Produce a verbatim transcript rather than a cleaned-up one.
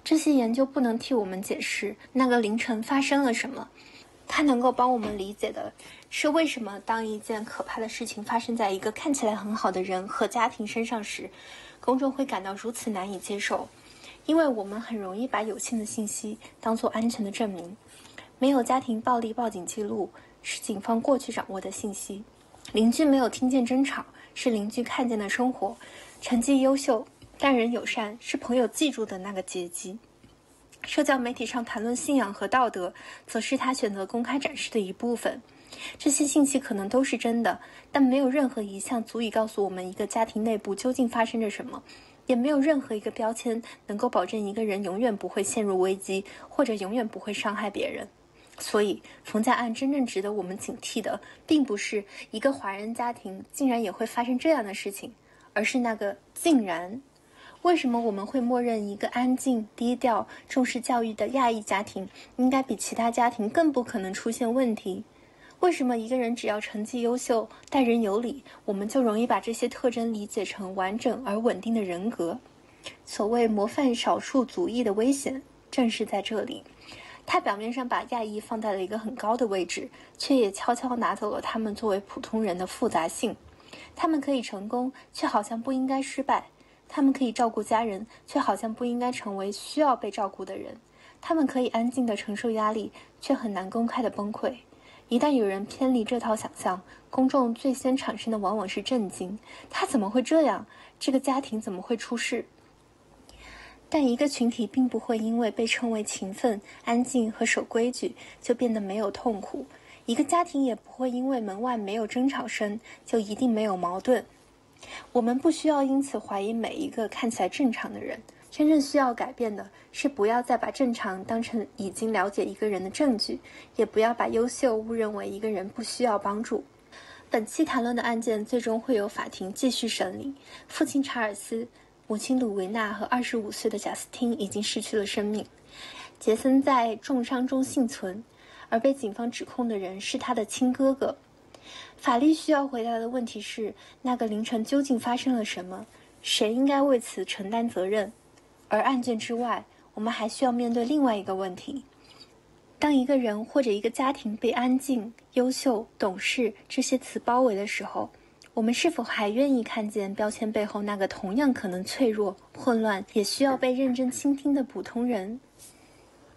这些研究不能替我们解释那个凌晨发生了什么，它能够帮我们理解的是为什么当一件可怕的事情发生在一个看起来很好的人和家庭身上时，公众会感到如此难以接受。因为我们很容易把有限的信息当作安全的证明。没有家庭暴力报警记录，是警方过去掌握的信息。邻居没有听见争吵，是邻居看见的生活。成绩优秀，待人友善，是朋友记住的那个阶级。社交媒体上谈论信仰和道德，则是他选择公开展示的一部分。这些信息可能都是真的，但没有任何一项足以告诉我们一个家庭内部究竟发生着什么，也没有任何一个标签能够保证一个人永远不会陷入危机，或者永远不会伤害别人。所以冯家案真正值得我们警惕的，并不是一个华人家庭竟然也会发生这样的事情，而是那个竟然。为什么我们会默认一个安静、低调、重视教育的亚裔家庭应该比其他家庭更不可能出现问题？为什么一个人只要成绩优秀、待人有礼，我们就容易把这些特征理解成完整而稳定的人格？所谓模范少数族裔的危险正是在这里。它表面上把亚裔放在了一个很高的位置，却也悄悄拿走了他们作为普通人的复杂性。他们可以成功，却好像不应该失败；他们可以照顾家人，却好像不应该成为需要被照顾的人；他们可以安静地承受压力，却很难公开地崩溃。一旦有人偏离这套想象，公众最先产生的往往是震惊：他怎么会这样？这个家庭怎么会出事？但一个群体并不会因为被称为勤奋、安静和守规矩就变得没有痛苦，一个家庭也不会因为门外没有争吵声就一定没有矛盾。我们不需要因此怀疑每一个看起来正常的人，真正需要改变的是不要再把正常当成已经了解一个人的证据，也不要把优秀误认为一个人不需要帮助。本期谈论的案件最终会由法庭继续审理。父亲查尔斯、母亲鲁维娜和二十五岁的贾斯汀已经失去了生命。杰森在重伤中幸存，而被警方指控的人是他的亲哥哥。法律需要回答的问题是，那个凌晨究竟发生了什么？谁应该为此承担责任？而案件之外，我们还需要面对另外一个问题：当一个人或者一个家庭被安静、优秀、懂事这些词包围的时候，我们是否还愿意看见标签背后那个同样可能脆弱、混乱，也需要被认真倾听的普通人？